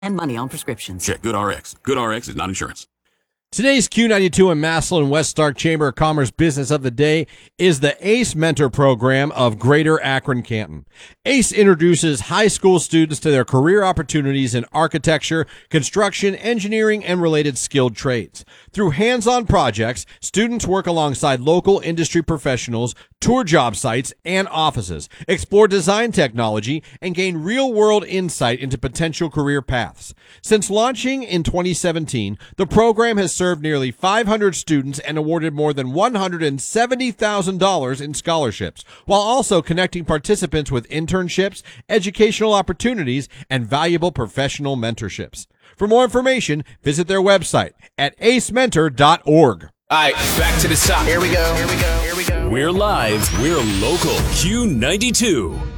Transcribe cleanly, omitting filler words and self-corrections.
and money on prescriptions. Check GoodRx. GoodRx is not insurance. Today's Q92 and Massillon West Stark Chamber of Commerce business of the day is the ACE Mentor Program of Greater Akron Canton. ACE introduces high school students to their career opportunities in architecture, construction, engineering, and related skilled trades. Through hands-on projects, students work alongside local industry professionals, tour job sites and offices, explore design technology, and gain real-world insight into potential career paths. Since launching in 2017, the program has served nearly 500 students and awarded more than $170,000 in scholarships, while also connecting participants with internships, educational opportunities, and valuable professional mentorships. For more information, visit their website at acementor.org. All right, back to the top. Here we go. We're live. We're local. Q92.